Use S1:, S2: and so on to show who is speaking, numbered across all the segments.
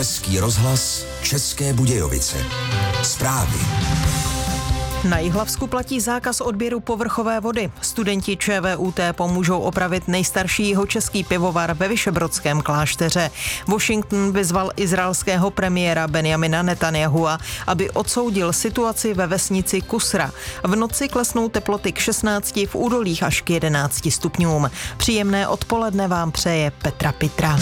S1: Český rozhlas, České Budějovice. Zprávy.
S2: Na Jihlavsku platí zákaz odběru povrchové vody. Studenti ČVUT pomůžou opravit nejstarší jihočeský pivovar ve Vyšehradském klášteře. Washington vyzval izraelského premiéra Benjamina Netanyahua, aby odsoudil situaci ve vesnici Kusra. V noci klesnou teploty k 16, v údolích až k 11 stupňům. Příjemné odpoledne vám přeje Petra Pitra.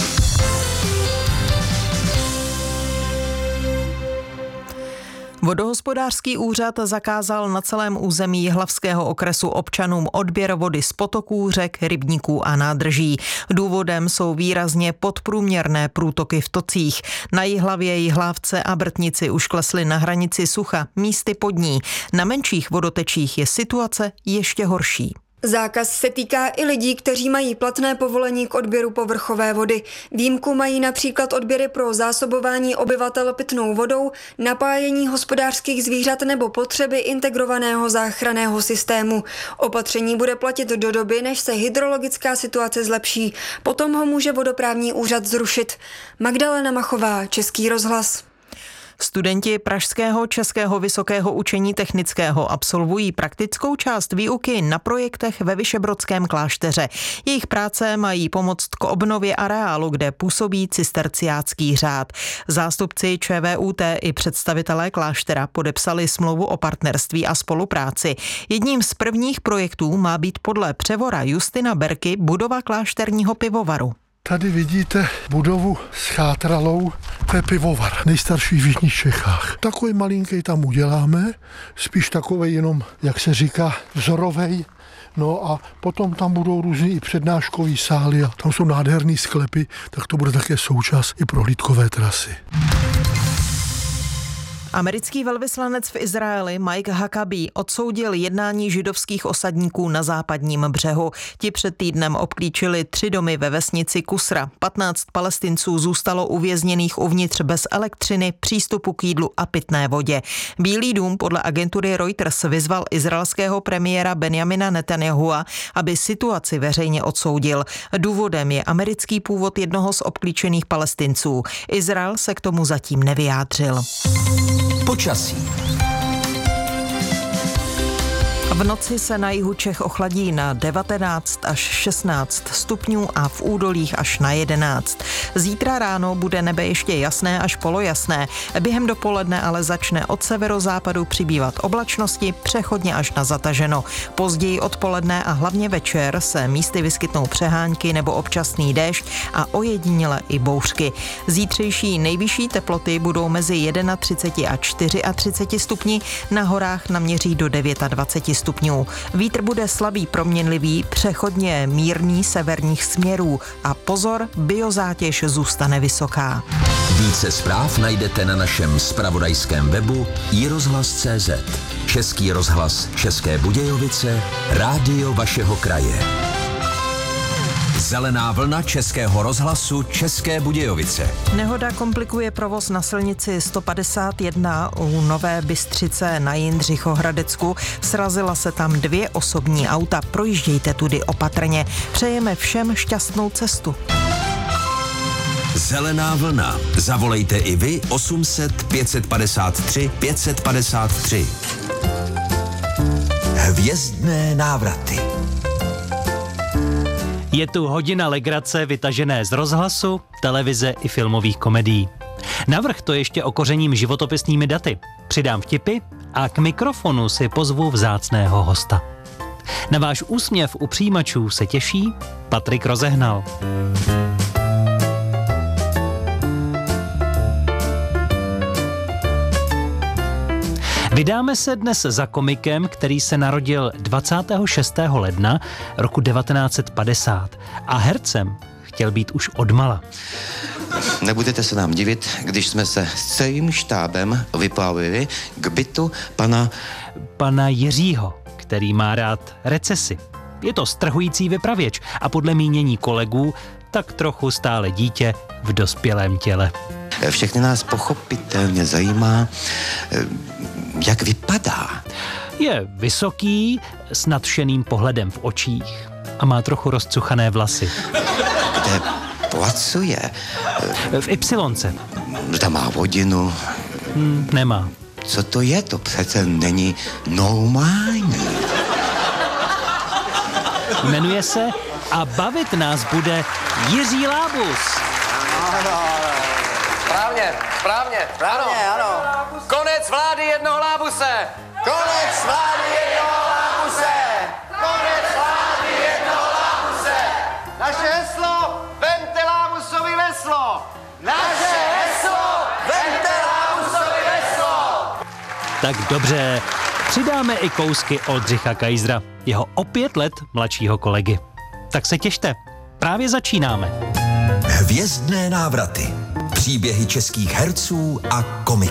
S2: Vodohospodářský úřad zakázal na celém území Jihlavského okresu občanům odběr vody z potoků, řek, rybníků a nádrží. Důvodem jsou výrazně podprůměrné průtoky v tocích. Na Jihlavě, Jihlávce a Brtnici už klesly na hranici sucha, místy pod ní. Na menších vodotečích je situace ještě horší.
S3: Zákaz se týká i lidí, kteří mají platné povolení k odběru povrchové vody. Výjimku mají například odběry pro zásobování obyvatel pitnou vodou, napájení hospodářských zvířat nebo potřeby integrovaného záchranného systému. Opatření bude platit do doby, než se hydrologická situace zlepší. Potom ho může vodoprávní úřad zrušit. Magdalena Machová, Český rozhlas.
S2: Studenti Pražského českého vysokého učení technického absolvují praktickou část výuky na projektech ve Vyšehradském klášteře. Jejich práce mají pomoct k obnově areálu, kde působí cisterciácký řád. Zástupci ČVUT i představitelé kláštera podepsali smlouvu o partnerství a spolupráci. Jedním z prvních projektů má být podle převora Justina Berky budova klášterního pivovaru.
S4: Tady vidíte budovu schátralou, to je pivovar, nejstarší v jižních Čechách. Takový malinký tam uděláme, spíš takovej jenom, jak se říká, vzorovej. No a potom tam budou různý i přednáškový sály a tam jsou nádherný sklepy, tak to bude také součást i prohlídkové trasy.
S2: Americký velvyslanec v Izraeli Mike Huckabee odsoudil jednání židovských osadníků na západním břehu. Ti před týdnem obklíčili 3 domy ve vesnici Kusra. 15 Palestinců zůstalo uvězněných uvnitř bez elektřiny, přístupu k jídlu a pitné vodě. Bílý dům podle agentury Reuters vyzval izraelského premiéra Benjamina Netanyahua, aby situaci veřejně odsoudil. Důvodem je americký původ jednoho z obklíčených Palestinců. Izrael se k tomu zatím nevyjádřil.
S1: Počasí.
S2: V noci se na jihu Čech ochladí na 19 až 16 stupňů a v údolích až na 11. Zítra ráno bude nebe ještě jasné až polojasné. Během dopoledne ale začne od severozápadu přibývat oblačnosti, přechodně až na zataženo. Později odpoledne a hlavně večer se místy vyskytnou přehánky nebo občasný déšť a ojediněle i bouřky. Zítřejší nejvyšší teploty budou mezi 31 a 34 stupni, na horách naměří do 29 stupňů. Vítr bude slabý proměnlivý, přechodně mírný severních směrů a pozor, biozátěž zůstane vysoká.
S1: Více zpráv najdete na našem zpravodajském webu iRozhlas.cz. Český rozhlas České Budějovice, rádio vašeho kraje. Zelená vlna Českého rozhlasu České Budějovice.
S2: Nehoda komplikuje provoz na silnici 151 u Nové Bystřice na Jindřichohradecku. Srazila se tam 2 osobní auta. Projíždějte tudy opatrně. Přejeme všem šťastnou cestu.
S1: Zelená vlna. Zavolejte i vy 800 553 553. Hvězdné návraty.
S5: Je tu hodina legrace vytažené z rozhlasu, televize i filmových komedií. Navrch to ještě okořením životopisnými daty. Přidám vtipy a k mikrofonu si pozvu vzácného hosta. Na váš úsměv u přijímačů se těší Patrik Rozehnal. Vydáme se dnes za komikem, který se narodil 26. ledna roku 1950 a hercem chtěl být už odmala.
S6: Nebudete se nám divit, když jsme se s celým štábem vyplavili k bytu pana
S5: Jiřího, který má rád recesi. Je to strhující vypravěč a podle mínění kolegů tak trochu stále dítě v dospělém těle.
S6: Všechny nás pochopitelně zajímá, jak vypadá.
S5: Je vysoký, s nadšeným pohledem v očích a má trochu rozcuchané vlasy.
S6: Kde pracuje?
S5: V Ypsilonce.
S6: Zda má hodinu.
S5: Nemá.
S6: Co to je? To přece není normální.
S5: Jmenuje se a bavit nás bude Jiří Lábus.
S7: Správně, ano. Konec vlády jednoho Lábuse. Konec vlády jednoho Lábuse. Konec vlády jednoho Lábuse. Naše heslo, vemte Lábusovi veslo. Naše heslo, vemte Lábusovi veslo.
S5: Tak dobře, přidáme i kousky Oldřicha Kajzra, jeho o 5 let mladšího kolegy. Tak se těšte, právě začínáme.
S1: Hvězdné návraty. Příběhy českých herců a komiků.